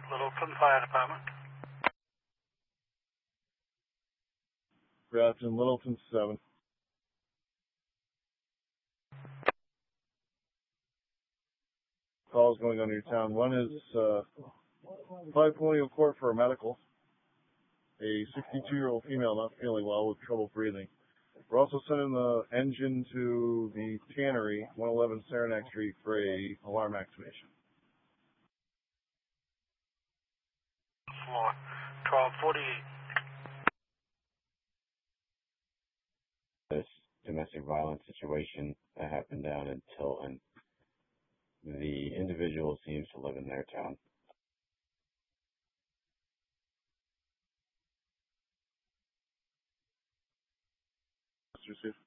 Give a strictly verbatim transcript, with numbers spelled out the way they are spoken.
Littleton Fire Department. Grafton, Littleton seven. Calls going on in your town. One is uh, five Colonial Court for a medical. A sixty-two-year-old female not feeling well with trouble breathing. We're also sending the engine to the tannery, one eleven Saranac Street, for a alarm activation. Floor twelve forty-eight. This domestic violence situation that happened down in Tilton. The individual seems to live in their town. Mister Steve.